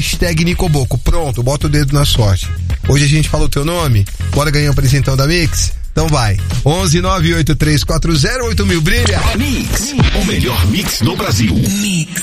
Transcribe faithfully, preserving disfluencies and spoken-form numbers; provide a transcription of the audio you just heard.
Hashtag Nicoboco. Pronto, bota o dedo na sorte. Hoje a gente falou teu nome. Bora ganhar o presentão da Mix? Então vai. onze nove oito três quatro zero oito mil. Brilha. Mix. O melhor mix do Brasil. Mix.